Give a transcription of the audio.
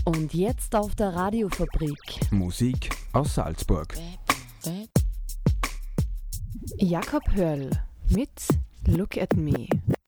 Und jetzt auf der Radiofabrik. Musik aus Salzburg. Jakob Hörl mit Look at Me.